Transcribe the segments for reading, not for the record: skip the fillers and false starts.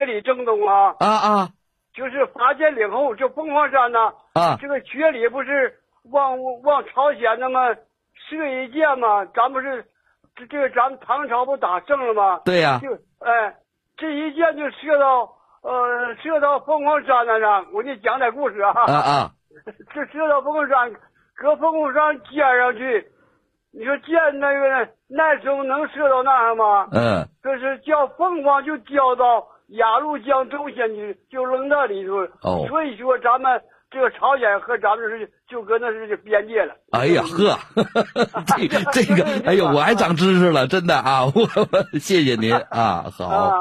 里正东啊。就是发现了以后，这凤凰山呢，这个决里不是往朝鲜那么射一箭吗？咱不是这个咱唐朝不打胜了吗？ 对呀。 这一箭就射到凤凰山那上。我给你讲点故事啊。这射到凤凰山，搁凤凰山尖上去，你说箭那时候能射到那儿吗？这是叫凤凰就掉到鸭绿江中间去，就扔到里头。所以说咱们这个朝鲜和咱们是就搁那是边界了。 哎呀呵，这个，哎呦，我还长知识了，真的啊！我谢谢您啊，好，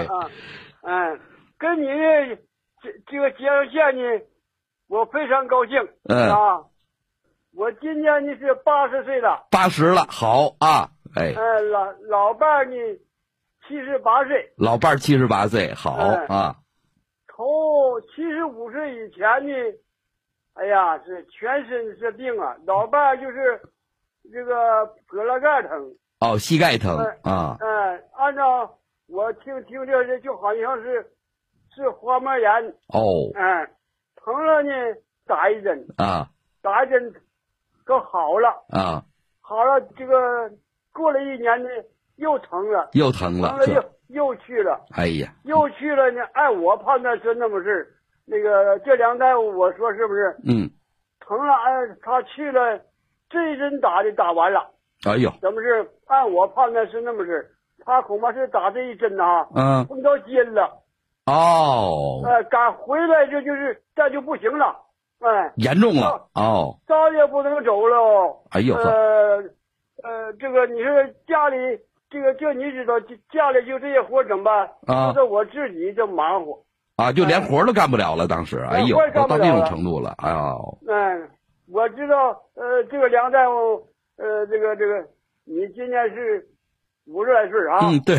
跟你这个接上线呢，我非常高兴我今年呢是80岁了。 80了，好啊， 老伴儿呢78岁。 老伴儿78岁，好啊。 头75岁以前呢，哎呀，是全身是病啊。老伴儿就是这个跛了盖疼。 膝盖疼啊。 按照我听这就好像是滑膜炎。疼了呢，打一针。打一针，可好了。好了，这个过了1年呢，又疼了。又去了。 哎呀， 又去了呢。按我判断是那么事。那个这梁大夫我说是不是？疼了，他去了，这一针打完了。 哎呦， 怎么是？按我判断是那么事。他恐怕是打这一针碰到筋了。赶回来就是这就不行了。 严重了。 早也不能走了。 哎呦这个你说家里这你知道，家里就这些活怎么办？就是我自己就忙活。 就连活都干不了了，当时。哎呦，都到这种程度了。 我知道，这个梁大夫，这个，你今年是50来岁啊。 对。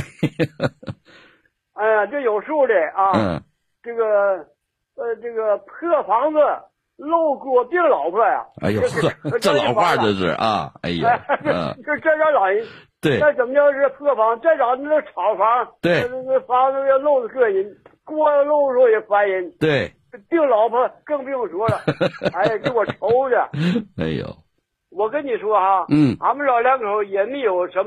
这有数的啊。这个破房子漏锅病老婆呀。 哎呦呵，这老话这是啊。哎呀。 这叫老人。 对。 再怎么着是破房，再找那炒房。 对。 那房子要漏着膈人，锅要漏着也烦人。 对。 病老婆更不用说了。哎呀，给我愁的。 哎呦。 我跟你说俺们老两口也没有什么。